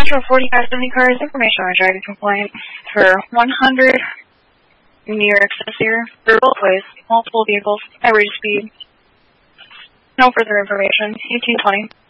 Metro 4570 cars, information on a driving complaint for 100 New York this year, for both ways, multiple vehicles, at rate of speed. No further information, 1820.